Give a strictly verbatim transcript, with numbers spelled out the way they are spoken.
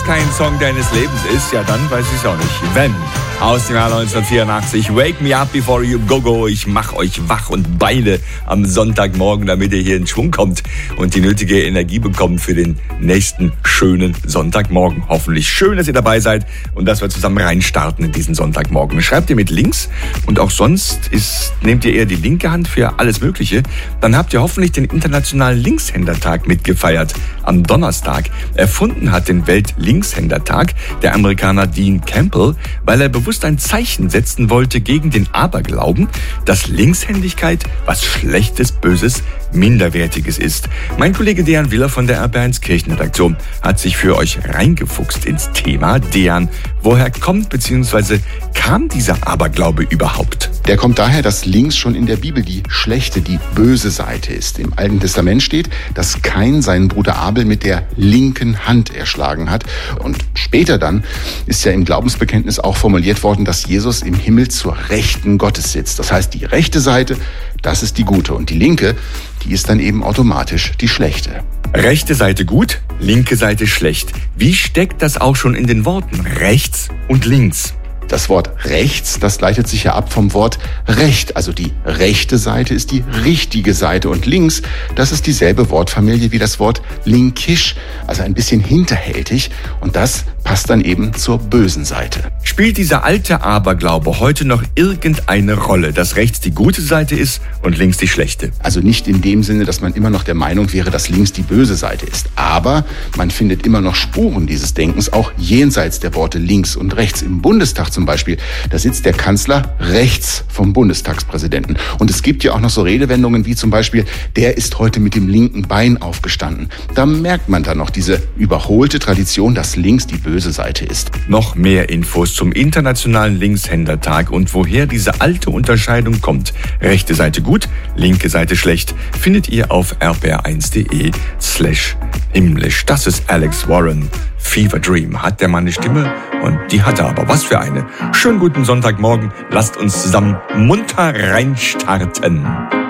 kein Song deines Lebens ist, ja dann weiß ich es auch nicht. Wenn. Aus dem Jahr neunzehnhundertvierundachtzig. Wake me up before you go go. Ich mach euch wach und beide am Sonntagmorgen, damit ihr hier in Schwung kommt und die nötige Energie bekommt für den nächsten schönen Sonntagmorgen. Hoffentlich schön, dass ihr dabei seid und dass wir zusammen reinstarten in diesen Sonntagmorgen. Schreibt ihr mit links und auch sonst ist, nehmt ihr eher die linke Hand für alles Mögliche. Dann habt ihr hoffentlich den Internationalen Linkshändertag mitgefeiert am Donnerstag. Erfunden hat den Welt-Linkshändertag der Amerikaner Dean Campbell, weil er bewusst ein Zeichen setzen wollte gegen den Aberglauben, dass Linkshändigkeit was Schlechtes, Böses, Minderwertiges ist. Mein Kollege Dejan Willer von der R B eins Kirchenredaktion hat sich für euch reingefuchst ins Thema. Dejan, woher kommt bzw. kam dieser Aberglaube überhaupt? Der kommt daher, dass links schon in der Bibel die schlechte, die böse Seite ist. Im Alten Testament steht, dass Kain seinen Bruder Abel mit der linken Hand erschlagen hat. Und später dann ist ja im Glaubensbekenntnis auch formuliert worden, dass Jesus im Himmel zur Rechten Gottes sitzt. Das heißt, die rechte Seite, das ist die gute. Und die linke, die ist dann eben automatisch die schlechte. Rechte Seite gut, linke Seite schlecht. Wie steckt das auch schon in den Worten rechts und links? Das Wort rechts, das leitet sich ja ab vom Wort Recht. Also die rechte Seite ist die richtige Seite und links, das ist dieselbe Wortfamilie wie das Wort linkisch, also ein bisschen hinterhältig und das passt dann eben zur bösen Seite. Spielt dieser alte Aberglaube heute noch irgendeine Rolle, dass rechts die gute Seite ist und links die schlechte? Also nicht in dem Sinne, dass man immer noch der Meinung wäre, dass links die böse Seite ist. Aber man findet immer noch Spuren dieses Denkens, auch jenseits der Worte links und rechts. Im Bundestag zum Beispiel, da sitzt der Kanzler rechts vom Bundestagspräsidenten. Und es gibt ja auch noch so Redewendungen wie zum Beispiel, der ist heute mit dem linken Bein aufgestanden. Da merkt man dann noch diese überholte Tradition, dass links die böse Seite ist. Noch mehr Infos zum Internationalen Linkshändertag und woher diese alte Unterscheidung kommt. Rechte Seite gut, linke Seite schlecht, findet ihr auf r b r eins punkt d e slash himmlisch. Das ist Alex Warren. Fever Dream. Hat der Mann eine Stimme? Und die hat er aber. Was für eine. Schönen guten Sonntagmorgen. Lasst uns zusammen munter reinstarten.